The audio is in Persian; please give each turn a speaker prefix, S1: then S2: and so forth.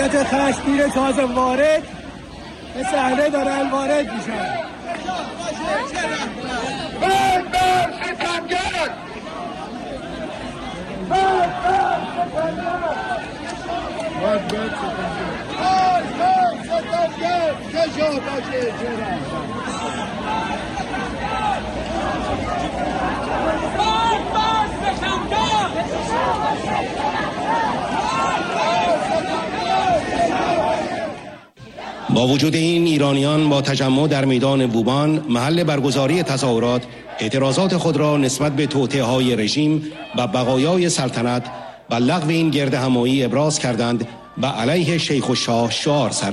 S1: حالت خشمگین تازه وارد به صحنه دارن وارد میشن.
S2: با وجود این، ایرانیان با تجمع در میدان بوبان محل برگزاری تظاهرات اعتراضات خود را نسبت به توطئه‌های رژیم و بقایای سلطنت و لغو این گردهمایی ابراز کردند و علیه شیخ الشاه شعار